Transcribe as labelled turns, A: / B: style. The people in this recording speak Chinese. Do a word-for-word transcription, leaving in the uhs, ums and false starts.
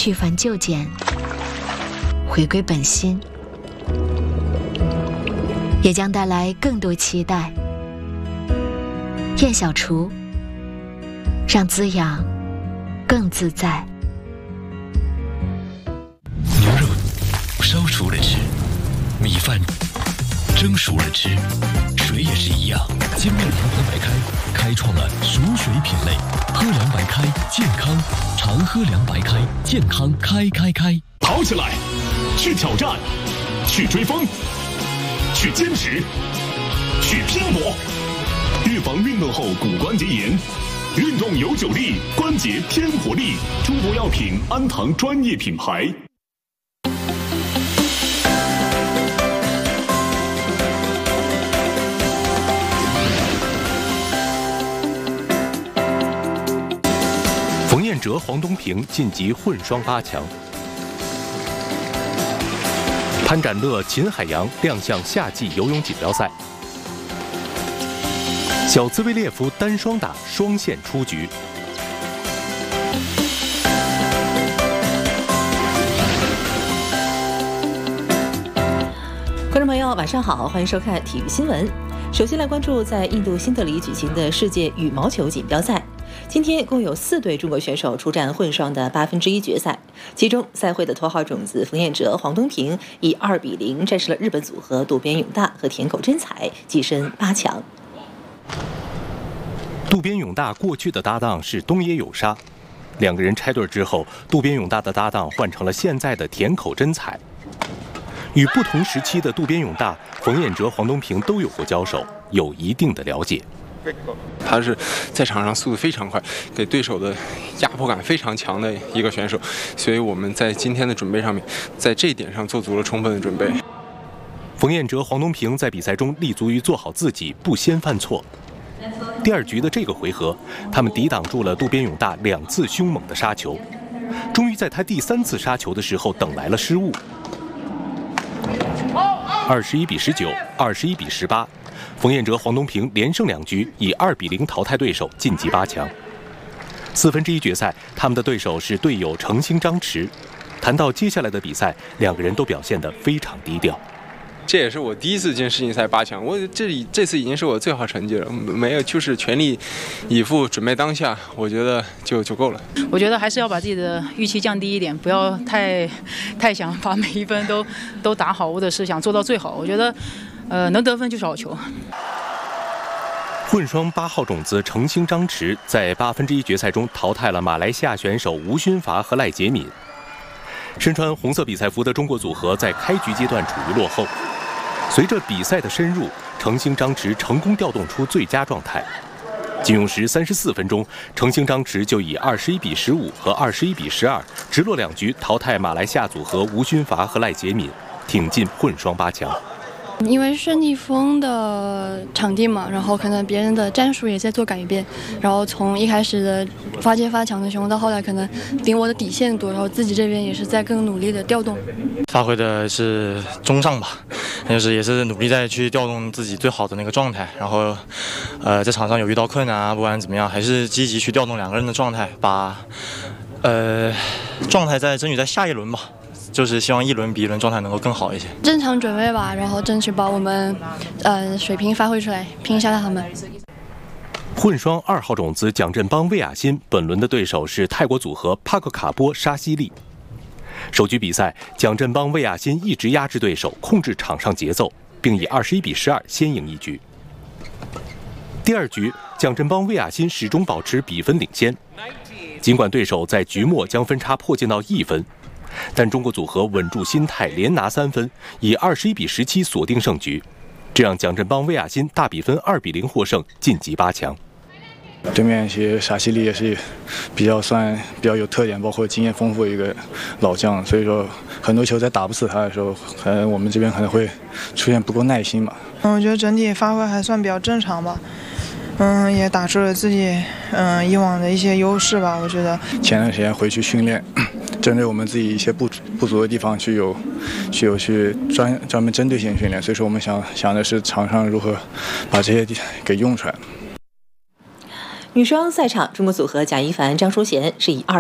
A: 去繁就简，回归本心，也将带来更多期待。燕小厨，让滋养更自在。
B: 牛肉烧熟了吃，米饭蒸熟了吃，水也是一样。精酿阳黄白开开创了熟水品类，喝凉白开健康，常喝凉白开健康开开开。
C: 跑起来，去挑战，去追风，去坚持，去拼搏。预防运动后骨关节炎，运动有九力，关节添活力。中国药品安堂专业品牌。
D: 冯彦哲、黄东萍晋级混双八强。潘展乐、秦海洋亮相夏季游泳锦标赛。小兹维列夫单双打双线出局。
E: 观众朋友，晚上好，欢迎收看体育新闻。首先来关注在印度新德里举行的世界羽毛球锦标赛。今天共有四队中国选手出战混双的八分之一决赛，其中赛会的头号种子冯彦哲、黄东萍以二比零战胜了日本组合渡边勇大和田口真彩，跻身八强。
D: 渡边勇大过去的搭档是东野有沙，两个人拆对之后，渡边勇大的搭档换成了现在的田口真彩。与不同时期的渡边勇大、冯彦哲、黄东萍都有过交手，有一定的了解。
F: 他是在场上速度非常快，给对手的压迫感非常强的一个选手，所以我们在今天的准备上面，在这一点上做足了充分的准备。
D: 冯彦哲、黄东萍在比赛中立足于做好自己，不先犯错。第二局的这个回合，他们抵挡住了渡边勇大两次凶猛的杀球，终于在他第三次杀球的时候等来了失误。二十一比十九，二十一比十八。冯彦哲、黄东萍连胜两局，以二比零淘汰对手，晋级八强。四分之一决赛，他们的对手是队友程星、张弛。谈到接下来的比赛，两个人都表现得非常低调。
F: 这也是我第一次进世锦赛八强，我这里这次已经是我最好成绩了，没有就是全力以赴准备当下，我觉得就就够了。
G: 我觉得还是要把自己的预期降低一点，不要太太想把每一分都都打好，或者是想做到最好。我觉得，呃，能得分就是好球。
D: 混双八号种子程星、张弛在八分之一决赛中淘汰了马来西亚选手吴勋罚和赖洁敏。身穿红色比赛服的中国组合在开局阶段处于落后。随着比赛的深入，程星、张弛成功调动出最佳状态。仅用时三十四分钟，程星、张弛就以二十一比十五和二十一比十二直落两局淘汰马来西亚组合吴勋罚和赖洁敏，挺进混双八强。
H: 因为是逆风的场地嘛，然后可能别人的战术也在做改变，然后从一开始的发接发强的情况到后来可能顶我的底线多，然后自己这边也是在更努力的调动。
I: 发挥的是中上吧，就是也是努力在去调动自己最好的那个状态，然后呃在场上有遇到困难啊，不管怎么样还是积极去调动两个人的状态，把呃状态再争取在下一轮吧。就是希望一轮比一轮状态能够更好一些，
H: 正常准备吧，然后争取把我们呃水平发挥出来，拼一下他们。
D: 混双二号种子蒋振邦、魏雅欣本轮的对手是泰国组合帕克卡波、沙西利。首局比赛，蒋振邦、魏雅欣一直压制对手，控制场上节奏，并以二十一比十二先赢一局。第二局，蒋振邦、魏雅欣始终保持比分领先，尽管对手在局末将分差迫近到一分。但中国组合稳住心态，连拿三分，以二十一比十七锁定胜局，这让蒋振邦、魏雅欣大比分二比零获胜，晋级八强。
J: 对面其实沙西利也是比较算比较有特点，包括经验丰富的一个老将，所以说很多球在打不死他的时候，可能我们这边可能会出现不够耐心吧。
K: 嗯，我觉得整体发挥还算比较正常吧。嗯，也打出了自己嗯以往的一些优势吧。我觉得
J: 前段时间回去训练，针对我们自己一些不不足的地方去有去有去专专门针对性训练，所以说我们想想的是场上如何把这些给用出来。
E: 女双赛场，中国组合贾一凡、张淑娴是以二。